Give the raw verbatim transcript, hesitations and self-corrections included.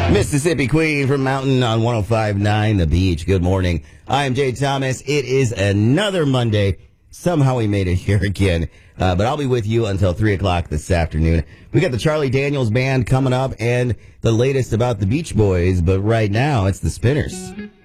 Mississippi Queen from Mountain on one oh five point nine The Beach. Good morning. I'm Jay Thomas. It is another Monday. Somehow we made it here again. Uh, but I'll be with you until three o'clock this afternoon. We got the Charlie Daniels Band coming up and the latest about the Beach Boys. But right now, it's the Spinners.